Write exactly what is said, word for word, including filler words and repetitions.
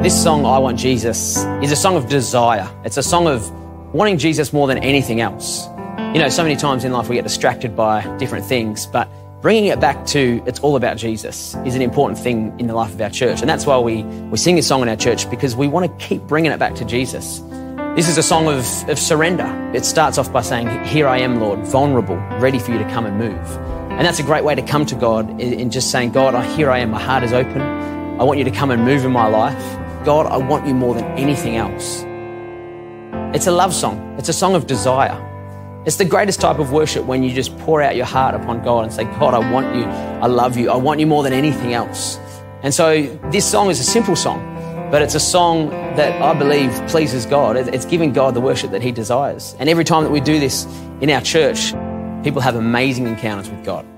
This song, I Want Jesus, is a song of desire. It's a song of wanting Jesus more than anything else. You know, so many times in life we get distracted by different things, but bringing it back to it's all about Jesus is an important thing in the life of our church. And that's why we, we sing this song in our church, because we want to keep bringing it back to Jesus. This is a song of, of surrender. It starts off by saying, here I am, Lord, vulnerable, ready for you to come and move. And that's a great way to come to God, in, in just saying, God, I, here I am, my heart is open. I want you to come and move in my life. God, I want you more than anything else. It's a love song. It's a song of desire. It's the greatest type of worship when you just pour out your heart upon God and say, God, I want you. I love you. I want you more than anything else. And so this song is a simple song, but it's a song that I believe pleases God. It's giving God the worship that he desires. And every time that we do this in our church, people have amazing encounters with God.